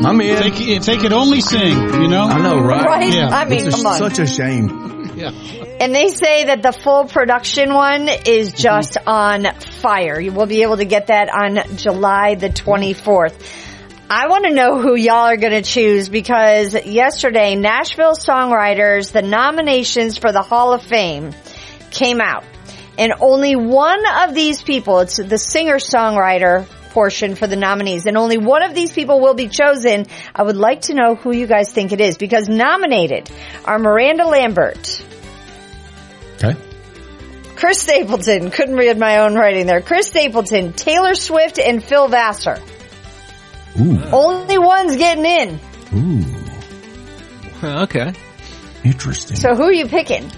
I mean, if they could only sing, you know. I know, right? Right? Yeah. I mean, come on. Such a shame. Yeah. And they say that the full production one is just on fire. You will be able to get that on July the 24th. I want to know who y'all are going to choose because yesterday, Nashville Songwriters, the nominations for the Hall of Fame came out. And only one of these people, it's the singer-songwriter portion for the nominees, and only one of these people will be chosen. I would like to know who you guys think it is because nominated are Miranda Lambert. Okay. Chris Stapleton, couldn't read my own writing there. Chris Stapleton, Taylor Swift, and Phil Vassar. Ooh. Only one's getting in. Ooh. Okay. Interesting. So who are you picking?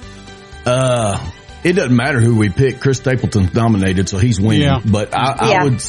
It doesn't matter who we pick. Chris Stapleton's nominated, so he's winning. Yeah. But I would,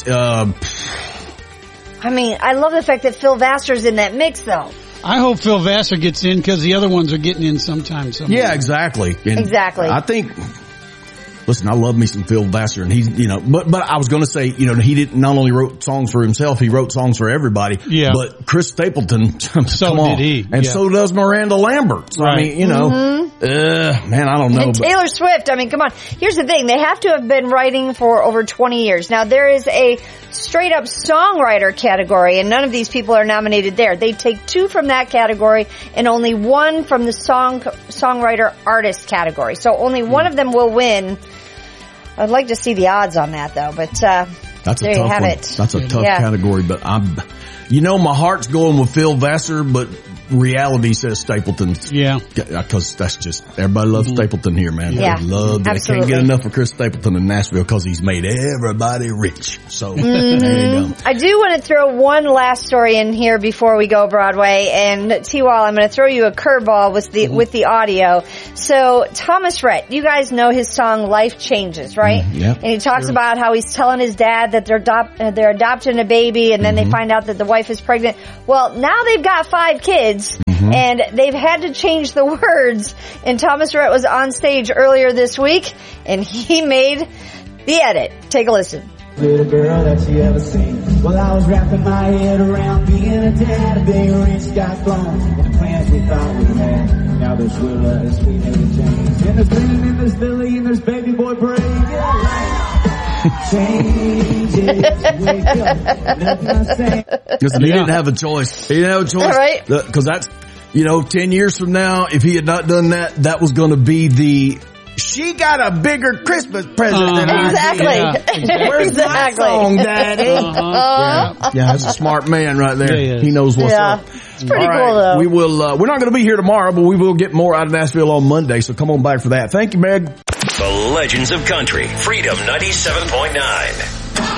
I mean, I love the fact that Phil Vassar's in that mix, though. I hope Phil Vassar gets in because the other ones are getting in sometime. yeah, exactly. And Exactly. I think, listen, I love me some Phil Vassar, and he's, but I was going to say, he didn't not only wrote songs for himself, he wrote songs for everybody. Yeah. But Chris Stapleton, So come on. did he. And Yeah. so does Miranda Lambert. So, Right. I mean, man, I don't know. And but Taylor Swift, I mean, come on. Here's the thing. They have to have been writing for over 20 years. Now, there is a straight up songwriter category, and none of these people are nominated there. They take 2 from that category and only 1 from the songwriter artist category. So only one of them will win. I'd like to see the odds on that, though, but that's there a tough you have one. it. That's a tough Yeah. category, but my heart's going with Phil Vassar, but reality says Stapleton. Yeah. Because that's just, everybody loves Stapleton here, man. Yeah, They love, they can't absolutely. get enough of Chris Stapleton in Nashville because he's made everybody rich. So, there you go. I do want to throw one last story in here before we go Broadway. And T-Wall, I'm going to throw you a curveball with the audio. So Thomas Rhett, you guys know his song "Life Changes," right? Yeah. And he talks about how he's telling his dad that they're adopting a baby, and then they find out that the wife is pregnant. Well, now they've got 5 kids. And they've had to change the words. And Thomas Rhett was on stage earlier this week, and he made the edit. Take a listen. Little girl that you ever seen. Well, I was wrapping my head around being a dad. A big rich got blown, and the plans we thought we had. Now there's Willa, we made a change. And there's Green, and there's Billy, and there's Baby Boy Parade. Changes, wake up, nothing I say. Listen, he didn't have a choice. He didn't have a choice. Right. Because that's, 10 years from now, if he had not done that, that was going to be she got a bigger Christmas present than I Exactly. did. Yeah. Where's my song, Daddy? Yeah, that's a smart man right there. Yeah, he knows what's up. It's pretty All right, cool, though. We will, we're not going to be here tomorrow, but we will get more out of Nashville on Monday, so come on back for that. Thank you, Meg. The Legends of Country, Freedom 97.9.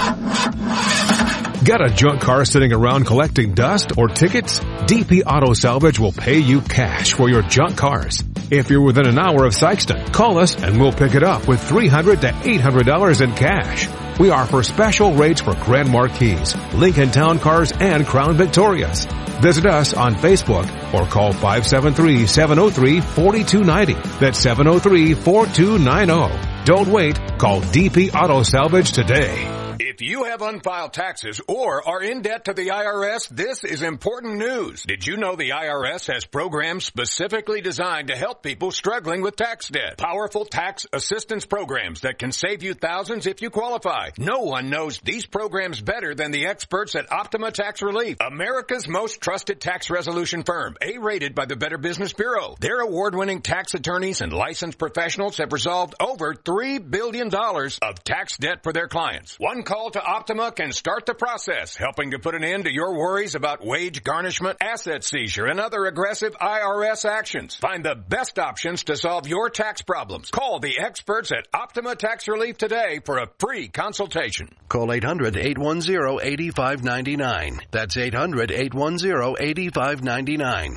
Got a junk car sitting around collecting dust or tickets? DP Auto Salvage will pay you cash for your junk cars. If you're within an hour of Sykeston, call us and we'll pick it up with $300 to $800 in cash. We offer special rates for Grand Marquis, Lincoln Town Cars, and Crown Victorias. Visit us on Facebook or call 573-703-4290. That's 703-4290. Don't wait. Call DP Auto Salvage today. If you have unfiled taxes or are in debt to the IRS, this is important news. Did you know the IRS has programs specifically designed to help people struggling with tax debt? Powerful tax assistance programs that can save you thousands if you qualify. No one knows these programs better than the experts at Optima Tax Relief, America's most trusted tax resolution firm, A-rated by the Better Business Bureau. Their award-winning tax attorneys and licensed professionals have resolved over $3 billion of tax debt for their clients. One call to Optima can start the process, helping to put an end to your worries about wage garnishment, asset seizure, and other aggressive IRS actions. Find the best options to solve your tax problems. Call the experts at Optima Tax Relief today for a free consultation. Call 800-810-8599. That's 800-810-8599.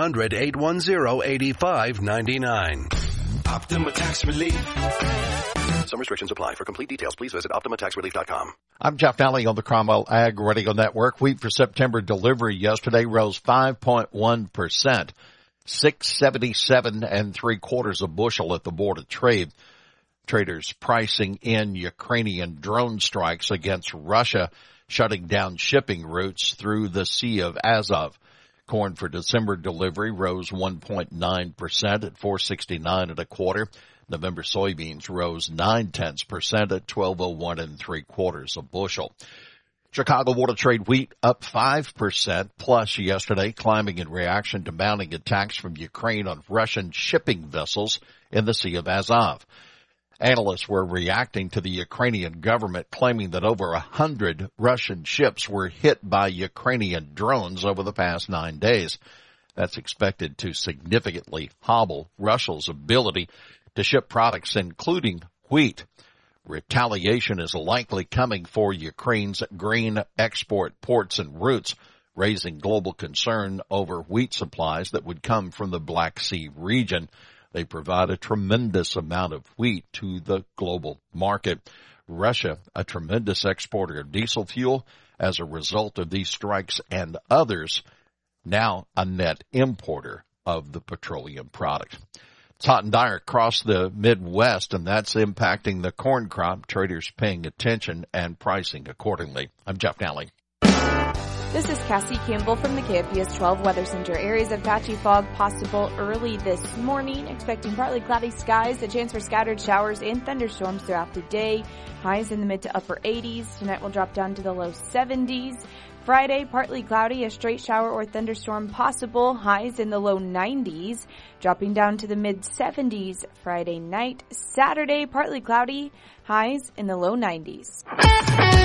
800-810-8599. Optima Tax Relief. Some restrictions apply. For complete details, please visit OptimaTaxRelief.com. I'm Jeff Nally on the Cromwell Ag Radio Network. Wheat for September delivery yesterday rose 5.1%, 677 3/4 a bushel at the Board of Trade. Traders pricing in Ukrainian drone strikes against Russia shutting down shipping routes through the Sea of Azov. Corn for December delivery rose 1.9% at $4.69 and a quarter. November soybeans rose 0.9% at $12.01 3/4 a bushel. Chicago Board of Trade wheat up 5% plus yesterday, climbing in reaction to mounting attacks from Ukraine on Russian shipping vessels in the Sea of Azov. Analysts were reacting to the Ukrainian government claiming that over 100 Russian ships were hit by Ukrainian drones over the past 9 days. That's expected to significantly hobble Russia's ability to ship products, including wheat. Retaliation is likely coming for Ukraine's grain export ports and routes, raising global concern over wheat supplies that would come from the Black Sea region. They provide a tremendous amount of wheat to the global market. Russia, a tremendous exporter of diesel fuel, as a result of these strikes and others, now a net importer of the petroleum product. It's hot and dire across the Midwest, and that's impacting the corn crop. Traders paying attention and pricing accordingly. I'm Jeff Nally. This is Cassie Campbell from the KFBS 12 Weather Center. Areas of patchy fog possible early this morning. Expecting partly cloudy skies, a chance for scattered showers and thunderstorms throughout the day. Highs in the mid to upper 80s. Tonight will drop down to the low 70s. Friday, partly cloudy, a straight shower or thunderstorm possible. Highs in the low 90s, dropping down to the mid 70s Friday night. Saturday, partly cloudy, highs in the low 90s.